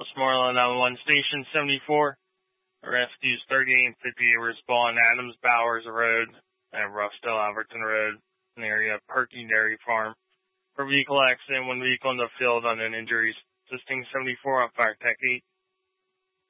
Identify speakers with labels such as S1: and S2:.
S1: Westmoreland 911 Station 74. Rescues 38 and 58 were respond Adams Bowers Road and Roughdale Alverton Road in the area of Perky Dairy Farm. For vehicle accident, one vehicle in the field on an injuries. Assisting 74 on Fire Tech 8.